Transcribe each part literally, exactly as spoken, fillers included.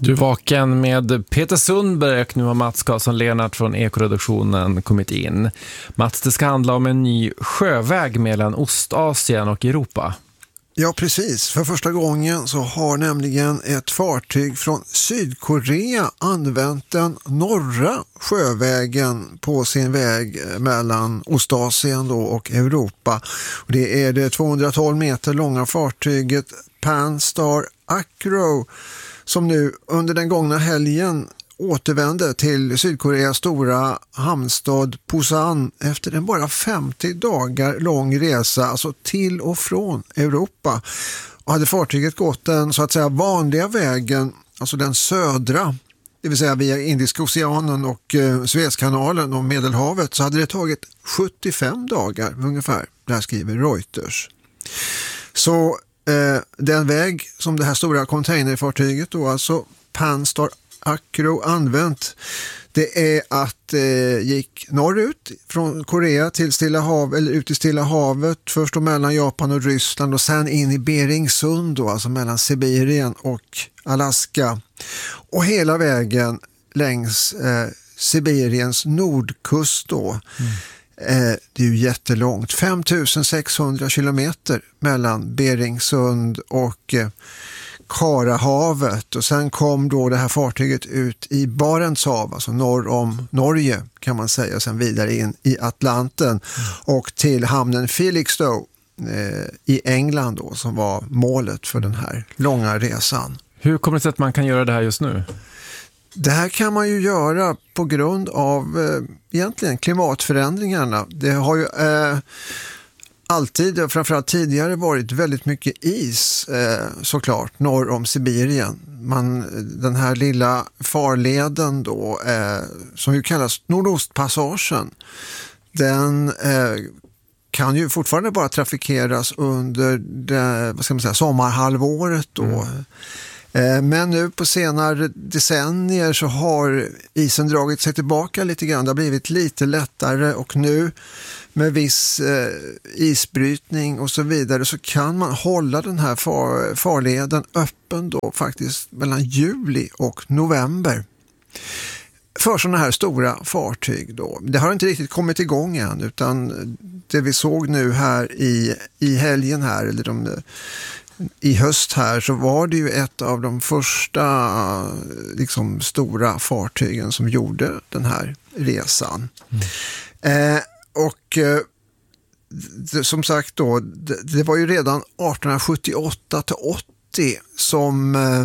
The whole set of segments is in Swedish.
Du är vaken med Peter Sundberg och nu har Mats Karlsson-Lennart från Ekoreduktionen kommit in. Mats, det ska handla om en ny sjöväg mellan Ostasien och Europa. Ja, precis. För första gången så har nämligen ett fartyg från Sydkorea använt den norra sjövägen på sin väg mellan Ostasien då och Europa. Och det är det tvåhundratolv meter långa fartyget Pan-Star Acro som nu under den gångna helgen återvände till Sydkoreas stora hamnstad Busan efter en bara femtio dagar lång resa, alltså till och från Europa. Och hade fartyget gått den så att säga vanliga vägen, alltså den södra, det vill säga via Indiska oceanen och eh, Suezkanalen och Medelhavet, så hade det tagit sjuttiofem dagar ungefär, där skriver Reuters. Så eh, den väg som det här stora containerfartyget då, alltså Pan-Star Acro använt, det är att eh, gick norrut från Korea till Stilla hav, eller ut i Stilla havet, först då mellan Japan och Ryssland och sen in i Beringsund då, alltså mellan Sibirien och Alaska, och hela vägen längs eh, Sibiriens nordkust då. Mm. Eh, det är ju jättelångt, fem tusen sexhundra kilometer mellan Beringsund och eh, Karahavet, och sen kom då det här fartyget ut i Barents hav, alltså norr om Norge kan man säga, och sen vidare in i Atlanten mm. och till hamnen Felixstowe eh, i England då, som var målet för den här långa resan. Hur kommer det sig att man kan göra det här just nu? Det här kan man ju göra på grund av eh, egentligen klimatförändringarna. Det har ju eh, alltid och framförallt tidigare varit väldigt mycket is eh, såklart norr om Sibirien. Man, den här lilla farleden då eh, som ju kallas Nordostpassagen, den eh, kan ju fortfarande bara trafikeras under det, vad ska man säga, sommarhalvåret då. Mm. Men nu på senare decennier så har isen dragit sig tillbaka lite grann. Det har blivit lite lättare, och nu med viss eh, isbrytning och så vidare så kan man hålla den här far, farleden öppen då faktiskt mellan juli och november. För sådana här stora fartyg då. Det har inte riktigt kommit igång än, utan det vi såg nu här i, i helgen här, eller de... i höst här, så var det ju ett av de första liksom stora fartygen som gjorde den här resan. Mm. Eh, och eh, det, som sagt då, det, det var ju redan arton sjuttioåtta till åttio som eh,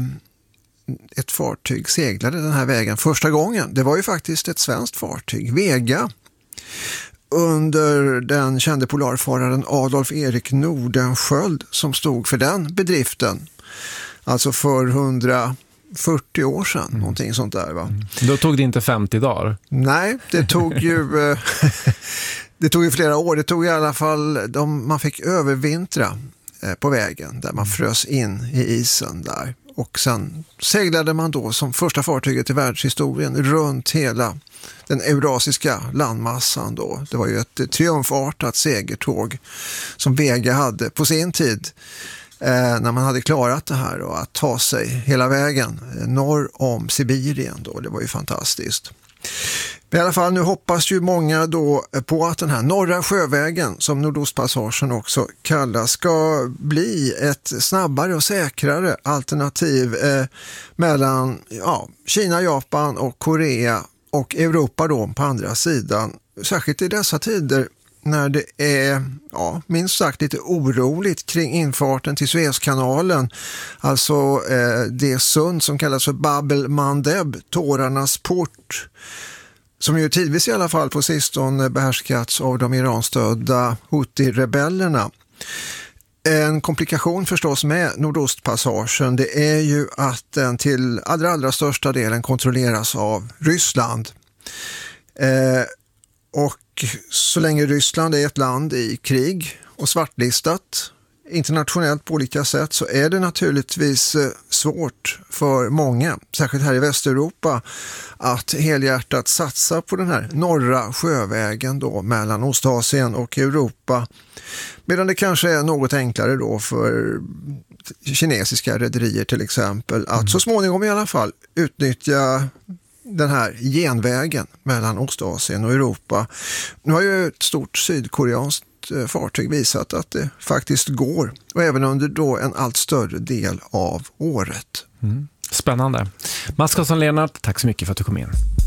ett fartyg seglade den här vägen första gången. Det var ju faktiskt ett svenskt fartyg, Vega, under den kände polarfararen Adolf Erik Nordenskiöld som stod för den bedriften. Alltså för hundrafyrtio år sedan, mm. någonting sånt där va. Mm. Då tog det inte femtio dagar? Nej, det tog ju det tog ju flera år. Det tog i alla fall, de, man fick övervintra på vägen där man frös in i isen där. Och sen seglade man då som första fartyget i världshistorien runt hela den eurasiska landmassan då. Det var ju ett triumfartat segertåg som Vega hade på sin tid eh, när man hade klarat det här och att ta sig hela vägen eh, norr om Sibirien då. Det var ju fantastiskt. Men i alla fall nu hoppas ju många då på att den här norra sjövägen, som Nordostpassagen också kallas, ska bli ett snabbare och säkrare alternativ eh, mellan ja, Kina, Japan och Korea och Europa då på andra sidan. Särskilt i dessa tider när det är ja, minst sagt lite oroligt kring infarten till Suezkanalen. Alltså eh, det sund som kallas för Bab el-Mandeb, tårarnas port, som ju tidvis i alla fall på sistone behärskats av de iranstödda Houthi-rebellerna. En komplikation förstås med Nordostpassagen, det är ju att den till allra, allra största delen kontrolleras av Ryssland. Eh, och så länge Ryssland är ett land i krig och svartlistat internationellt på olika sätt, så är det naturligtvis svårt för många, särskilt här i Västeuropa, att helhjärtat satsa på den här norra sjövägen då mellan Ostasien och Europa. Medan det kanske är något enklare då för kinesiska rederier till exempel att mm. så småningom i alla fall utnyttja den här genvägen mellan Ostasien och Europa. Nu har ju ett stort sydkoreanskt fartyg visat att det faktiskt går, och även under då en allt större del av året. Mm. Spännande. Mats Karlsson Lennart, tack så mycket för att du kom in.